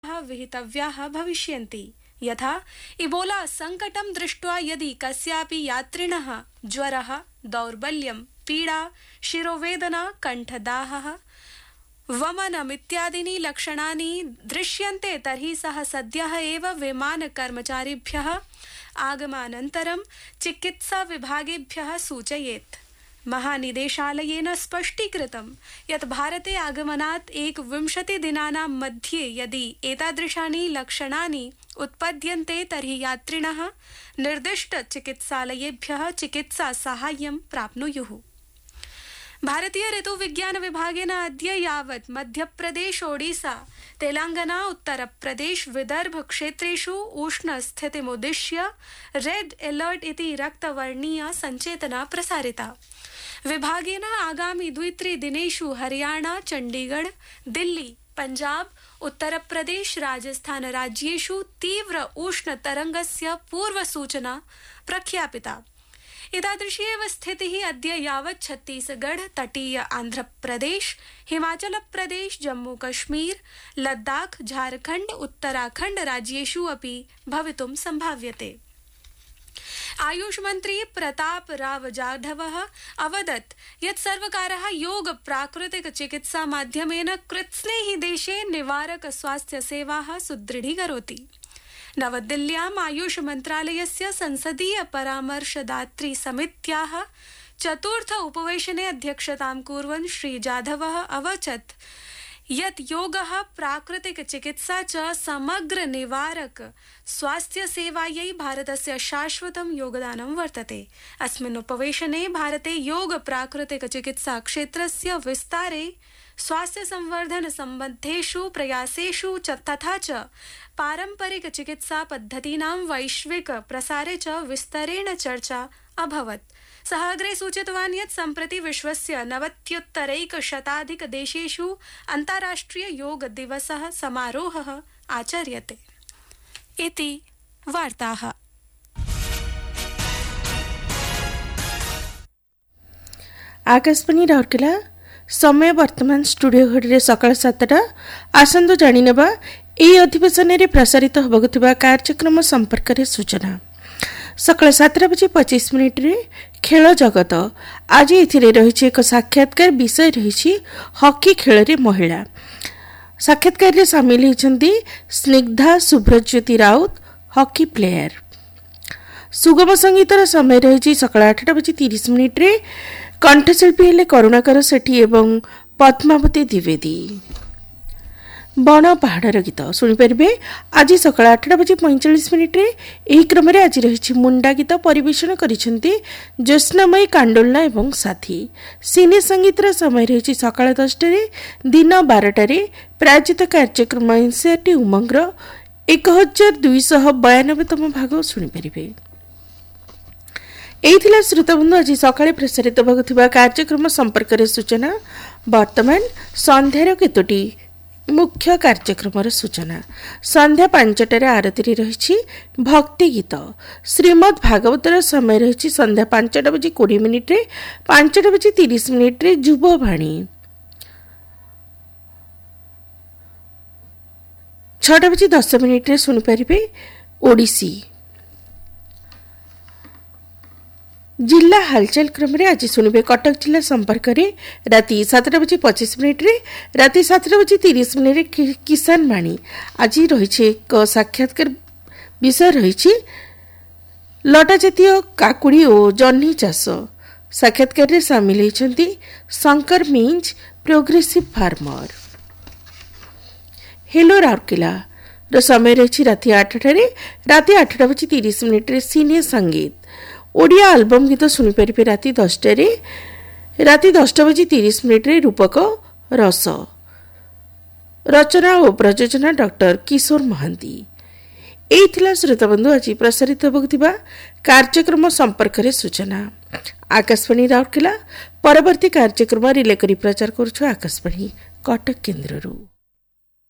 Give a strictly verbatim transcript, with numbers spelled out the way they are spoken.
विहितव्याः भविष्यन्ति। यथा इबोला संकटं दृष्ट्वा यदि कस्यापि यात्रिणः ज्वरः, दौर्बल्यं, पीडा, शिरोवेदना, कण्ठदाहः, वमनमित्यादीनि लक्षणानि दृश्यन्ते तर्हि सः सद्यः एव विमानकर्मचारिभ्यः आगमनानन्तरं चिकित्सा विभागेभ्यः सूचयेत्। महानिदेशालयेन स्पष्टीकृतं यत् भारते आगमनात् एकविंशतिदिनानां मध्ये यदि एतादृशानि लक्षणानि उत्पद्यन्ते तर्हि यात्रिणः निर्दिष्टचिकित्सालयेभ्यः चिकित्सा साहाय्यं प्राप्नुयुः। भारतीय ऋतुविज्ञान विभागेन अद्य यावत् मध्यप्रदेश, ओडिशा, तेलंगाना, उत्तरप्रदेश, विदर्भ क्षेत्रेषु उष्णस्थितिमुद्दिश्य रेड अलर्ट इति रक्तवर्णीय संचेतना प्रसारिता। विभागेन आगामि द्वित्रिदिनेषु हरियाणा, चण्डीगढ़, दिल्ली, पंजाब, उत्तरप्रदेश, राजस्थान राज्येषु तीव्र उष्णतरंगस्य पूर्वसूचना प्रख्यापिता। एतादृशी एव स्थितिः अद्य यावत् छत्तीसगढ़, तटीय आंध्रप्रदेश, हिमाचल प्रदेश, जम्मू कश्मीर, लद्दाख, झारखंड, उत्तराखंड राज्येषु अपि भवितुं संभाव्यते। आयुष मंत्री प्रताप राव जाधवः अवदत् यत् सर्वकारः योग प्राकृतिक चिकित्सा माध्यमेन कृत्स्नेहि देशे निवारक स्वास्थ्य सेवाः सुदृढीकरोति। नवदिल्ल्याम् आयुष मन्त्रालयस्य संसदीय परामर्शदात्री समित्याः चतुर्थ उपवेशने अध्यक्षतां कुर्वन् श्री जाधवः अवचत् यत् योगः, प्राकृतिक चिकित्सा च समग्र निवारक स्वास्थ्य सेवायै भारतस्य शाश्वतं योगदानं वर्तते। अस्मिन् उपवेशने भारते योग प्राकृतिक चिकित्सा क्षेत्रस्य विस्तारे, स्वास्थ्य संवर्धन सम्बद्धेषु प्रयासेषु च तथा च पारंपरिक चिकित्सा पद्धतीनां वैश्विक प्रसारे च विस्तरेण चर्चा अभवत्। सः अग्रे सूचितवान् यत् सम्प्रति विश्वस्य नवत्युत्तरैकशताधिक देशेषु अन्ताराष्ट्रिय योग दिवसः समारोहः आचर्यते। इति वार्ताः। आकाशवाणी राउरकेला समय वर्तमान स्टूडियो घड़ी सकाल सातटा। आसंतु जानिनेबा एई अधिवेशन में प्रसारित होबाकुथिबा कार्यक्रम संपर्क में सूचना। सकाल सातटा बजे पच्चीस मिनिट रे खेल जगत। आज एथिरे रहिछि एक साक्षात्कार। विषय रहिछि हॉकी खेल रे महिला। साक्षात्कार रे शामिल होइछन्ती स्निग्धा सुब्रज्योति राउत, हॉकी प्लेयर। सुगम संगीतर समय रहिछि सकाल आठटा बजे तीस मिनिट रे। कंठशिल्पी हेले करुणाकर सेठी एवं पद्मावती द्विवेदी। बण पहाड़र गीत शुणिपारे आज सकाल आठटा बजे पैंचाश मिनिट रे। एही क्रम रे आज रही मुंडा गीत परिवेषण करिसेंती ज्योत्स्नामयी कांडोलना एवं साथी। सिने संगीतर समय रही सकाल दसटा रे। दिन बारटा रे प्रायोजित कार्यक्रम एनसीआरटी उमंगर एक हजार दुईश बयानबेतम भाग शुणिपारे। एइथिला श्रोताबंधु आज सकाळे प्रसारित होबाकुथिबा कार्यक्रम संपर्क में सूचना। वर्तमान संध्यार केतोटी मुख्य कार्यक्रम सूचना। संध्या पांचटार आरती रही भक्ति गीत। श्रीमद भागवतर समय रही संध्या पांचटा बजे कोड़े मिनिट रे। पांचटा बजे तीस मिनिट रे युववाणी। छटा बजे दस मिनिट रे शुणिपारे ओडिसी। जिला हालचाल क्रम रे आज शुणिबे कटक जिला संपर्क रे राति सातटा बजे पच्चीस मिनिट रे। राति सातटा बजे तीस मिनिट रे किसान वाणी। आज रही एक साक्षात्कार। विषय रही लटा जातीय काकुड़ी और जह्नी चाष। साक्षात्कार रे शामिल होइछन्ती Shankar Minz, progressive farmer. Hello Rourkela रो समय रही राति आठटा रे। राति आठटा बजे तीस मिनिट रे सिने संगीत। ओडिया आल्बम गीत शुणिपारे राति दसटा रे। राति दसटा बजे तीस मिनिट रे रूपक रस। रचना और प्रयोजना डॉक्टर किशोर महांती। एइथिला श्रोताबंधु आज प्रसारित होबाकुथिबा कार्यक्रम संपर्क में सूचना। आकाशवाणी राउरकेला परवर्ती कार्यक्रम रिले करी प्रचार करुछु आकाशवाणी कटक केन्द्ररू।